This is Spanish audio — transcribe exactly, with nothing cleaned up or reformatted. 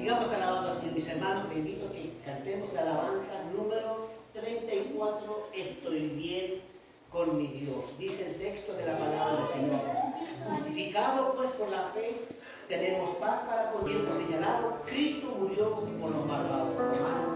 Sigamos alabando al Señor, mis hermanos. Le invito a que cantemos la alabanza número treinta y cuatro. Estoy bien con mi Dios. Dice el texto de la palabra del Señor. Justificado pues por la fe, tenemos paz para con Dios. Señalado, Cristo murió por los malvados.